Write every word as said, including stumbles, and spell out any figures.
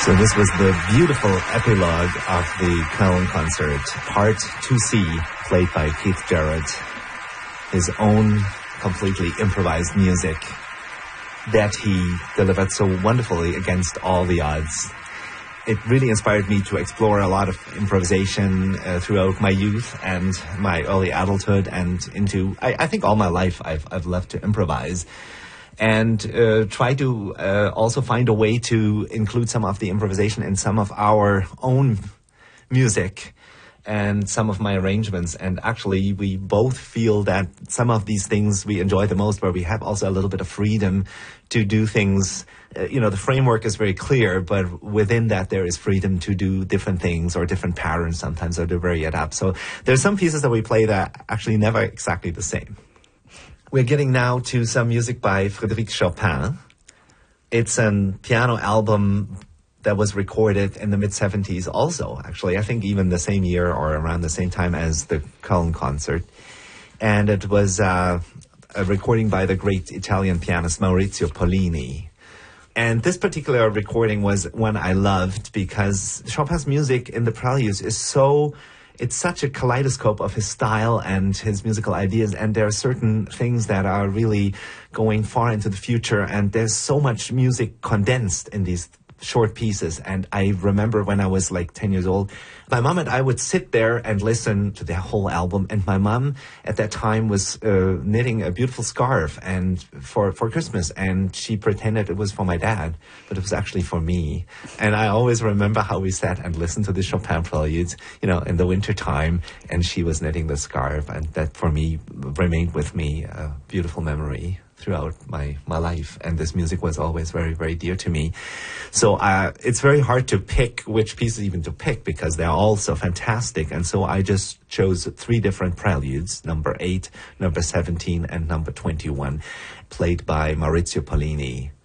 So this was the beautiful epilogue of the Köln concert, Part two C, played by Keith Jarrett, his own completely improvised music that he delivered so wonderfully against all the odds. It really inspired me to explore a lot of improvisation uh, throughout my youth and my early adulthood, and into, I, I think all my life I've, I've loved to improvise. And uh, try to uh, also find a way to include some of the improvisation in some of our own music and some of my arrangements. And actually, we both feel that some of these things we enjoy the most, where we have also a little bit of freedom to do things. Uh, you know, the framework is very clear, but within that there is freedom to do different things or different patterns sometimes, or to vary it up. So there's some pieces that we play that are actually never exactly the same. We're getting now to some music by Frédéric Chopin. It's a piano album that was recorded in the mid-seventies also, actually. I think even the same year or around the same time as the Köln concert. And it was uh, a recording by the great Italian pianist Maurizio Pollini. And this particular recording was one I loved because Chopin's music in the preludes is so... It's such a kaleidoscope of his style and his musical ideas, and there are certain things that are really going far into the future, and there's so much music condensed in these short pieces. And I remember when I was like ten years old, my mom and I would sit there and listen to the whole album. And my mom at that time was uh, knitting a beautiful scarf and for, for Christmas. And she pretended it was for my dad, but it was actually for me. And I always remember how we sat and listened to the Chopin preludes, you know, in the winter time. And she was knitting the scarf. And that for me remained with me a beautiful memory throughout my, my life. And this music was always very, very dear to me. So uh, it's very hard to pick which pieces even to pick because they're all so fantastic. And so I just chose three different preludes, number eight, number seventeen, and number twenty-one, played by Maurizio Pollini.